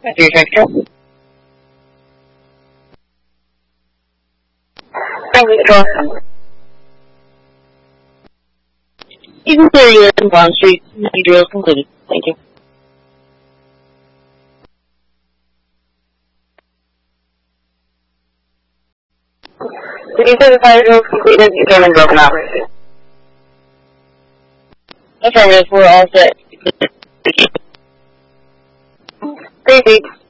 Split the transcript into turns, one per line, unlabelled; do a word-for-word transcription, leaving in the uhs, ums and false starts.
Three Victor. Thank you, John. You can clear you in Bond Street. The drill is completed. Thank you. Did you say the fire drill is completed? You came in broken operation. Affirmative. We're all set. Three feet.